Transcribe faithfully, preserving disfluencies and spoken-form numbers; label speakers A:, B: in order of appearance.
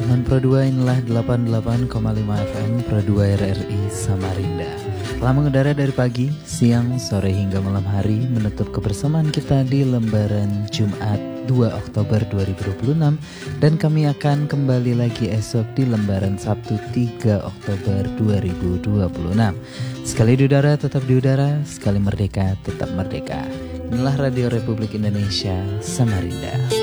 A: teman Pro dua, inilah delapan puluh delapan koma lima F M Pro dua R R I Samarinda. Telah mengudara dari pagi, siang, sore hingga malam hari, menutup kebersamaan kita di lembaran Jumat dua Oktober dua ribu dua puluh enam, dan kami akan kembali lagi esok di lembaran Sabtu tiga Oktober dua ribu dua puluh enam. Sekali di udara tetap di udara, sekali merdeka tetap merdeka. Inilah Radio Republik Indonesia Samarinda.